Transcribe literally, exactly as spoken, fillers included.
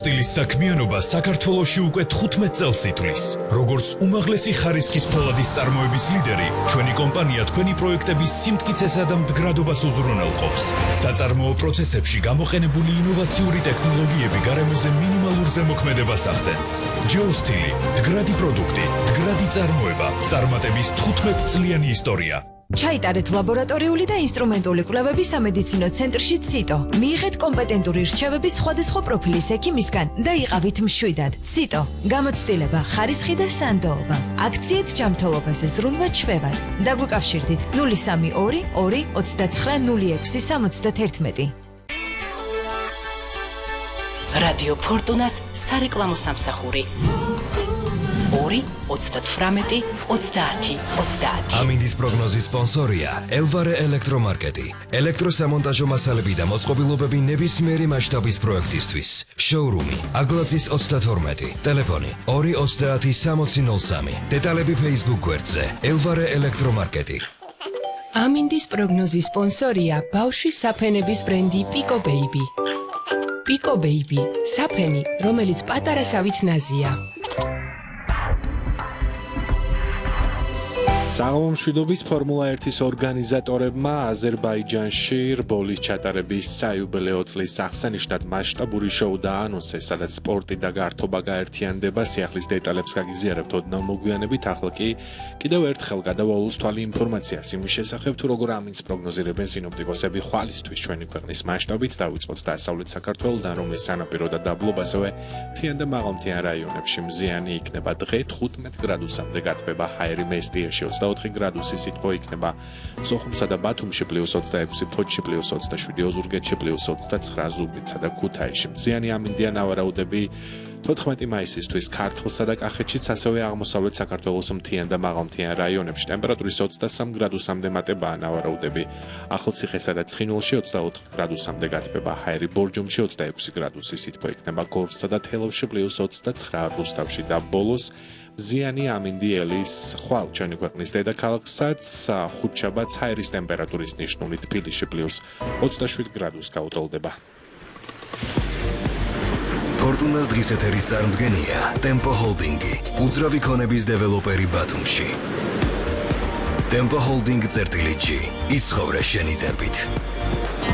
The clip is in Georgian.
სტილის საქმიანობა საქართველოში უკვე თხუთმეტ წელს ითვლის. როგორც უმაღლესი ხარისხის ფოლადის წარმოების ლიდერი, ჩვენი კომპანია თქვენი პროექტების სიმტკიცესა და მდგრადობას უზრუნველყოფს. საწარმოო პროცესებში გამოყენებული ინოვაციური ტექნოლოგიები გარემოზე მინიმალურ ზემოქმედებას ახდენს. ჯეოსტილი, მდგრადი პროდუქტი, მდგრადი წარმოება, წარმატების თხუთმეტ წლიანი ისტორია. ჩაიტარეთ ლაბორატორიული და ინსტრუმენტული კვლევები სამედიცინო ცენტრში ციტო. მიიღეთ კომპეტენტური რჩევები სხვადასხვა პროფილის ექიმისგან და იყავით მშვიდად. ციტო. გამოცდილება, ხარისხი და სანდოობა. აქციით ჯანმრთელობაზე ზრუნვა ჩვევად. დაგვიკავშირდით ნული სამი ორი ორი ოცდაცხრა ნული ექვსი სამოცდაათი. რადიო ფორტუნას სარეკლამო სამსახური. ორი ოცდათვრამეტი ოცდაათი ოცდაათი. ამინდის პროგნოზის სპონსორია ელვარე ელექტრომარკეტი. ელექტროსამონტაჟო მასალები და მოწყობილობები ნებისმიერი მასშტაბის პროექტისთვის. შოურუმი აგლაძის ოცდათორმეტი. ტელეფონი ორი ოცდაათი სამოცი ნული სამი. დეტალები Facebook გვერდზე ელვარე ელექტრომარკეტი. ამინდის პროგნოზის სპონსორია ბავშვის საფენების ბრენდი პიკო ბეიბი. პიკო ბეიბი, საფენი, რომელიც პატარასავით ნაზია. საღამო მშვიდობის ფორმულა ერთის ორგანიზატორებმა აზერბაიჯანში რბოლის ჩატარების საიუბილეო წლის აღსანიშნად მასშტაბური შოუ დაანონსეს, სადაც სპორტი და გართობა გაერთიანდება. სიახლის დეტალებს გაგიზიარებთ ოდნავ მოგვიანებით. ახლა კი კიდევ ერთხელ გადავალულს თვალი ინფორმაციას იმის შესახებ, თუ როგორ ამინს პროგნოზირებენ სინოპტიკოსები ხვალისთვის ჩვენი ქვეყნის მასშტაბით. დავიწყოთ დასავლეთ საქართველოდან, რომლის სანაპირო და დაბლობ, ასევე მთიან და მაღალმთიან რაიონებში მზიანი იქნება. დღე თხუთმეტ გრადუსამდე გათბება. ჰაერი მესტიაში ოცდაოთხი გრადუსი სითბო იქნება. სოხუმსა და ბათუმში პლუს ოცდაექვსი, ფოთში პლუს ოცდაშვიდი, ოზურგეთში პლუს ოცდაცხრა, ზუგდიდსა და ქუთაისში მზიანი ამინდია ნავარაუდები. თოთხმეტი მაისისთვის ქართლსა და კახეთშიც, ასევე აღმოსავლეთ საქართველოს მთიან და მაღალმთიან რაიონებში ტემპერატურის ოცდასამ გრადუსამდე მატებაა ნავარაუდები. ახალციხესა და ცხინვალში ოცდაოთხ გრადუსამდე გათბება. ჰაერი ბორჯომში ოცდაექვსი გრადუსი სითბო იქნება. გორსსა და თელავში პლუს ოცდაცხრა, რუსთავში და ბოლოს მზიანი ამინდიელის ხვალ ჩვენი ქვეყნის დედაქალაქსაც ხუთშაბათს ჰაერის ტემპერატურის ნიშნული თბილისში პლუს ოცდაშვიდ გრადუსს გაუტოლდება. ფორტუნას დღის ეთერის წარმდგენია ტემპო ჰოლდინგი, უძრავი ქონების დეველოპერი ბათუმში. ტემპო ჰოლდინგ წერტილი ჯი, იცხოვრე შენი ტემპით.